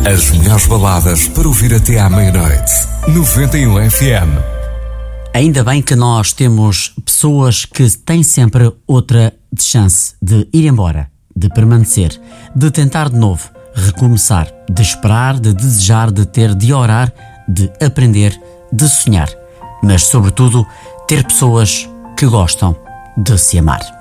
As melhores baladas para ouvir até à meia-noite. 91 FM. Ainda bem que nós temos pessoas que têm sempre outra chance de ir embora, de permanecer, de tentar de novo, recomeçar, de esperar, de desejar, de ter, de orar, de aprender, de sonhar. Mas, sobretudo, ter pessoas que gostam de se amar.